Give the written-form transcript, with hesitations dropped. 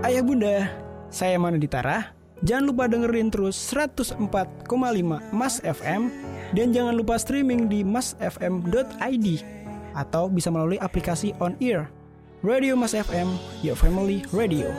Ayah bunda, saya Manu Ditara. Jangan lupa dengerin terus 104,5 Mas FM. Dan jangan lupa streaming di masfm.id atau bisa melalui aplikasi On Ear. Radio Mas FM, your family radio.